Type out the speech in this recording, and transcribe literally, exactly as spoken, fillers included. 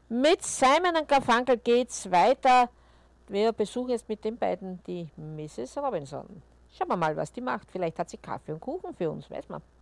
Mit Simon und Garfunkel geht's weiter. Wir besuchen jetzt mit den beiden die Misses Robinson. Schauen wir mal, was die macht. Vielleicht hat sie Kaffee und Kuchen für uns, weiß man.